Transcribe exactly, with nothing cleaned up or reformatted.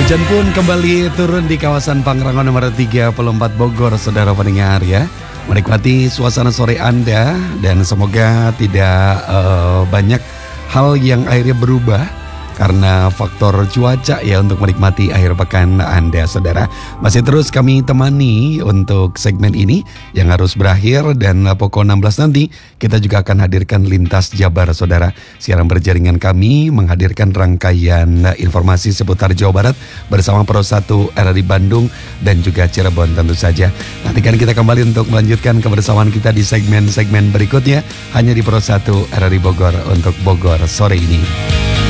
Hujan pun kembali turun di kawasan Pangrango nomor tiga puluh empat Bogor, saudara pendengar ya. Menikmati suasana sore Anda dan semoga tidak uh, banyak hal yang akhirnya berubah karena faktor cuaca ya untuk menikmati akhir pekan Anda, saudara. Masih terus kami temani untuk segmen ini yang harus berakhir dan pukul enam belas nanti kita juga akan hadirkan Lintas Jabar, saudara. Siaran berjaringan kami menghadirkan rangkaian informasi seputar Jawa Barat bersama Pro satu R R I Bandung dan juga Cirebon tentu saja. Nantikan kita kembali untuk melanjutkan kebersamaan kita di segmen-segmen berikutnya hanya di Pro satu R R I Bogor untuk Bogor sore ini.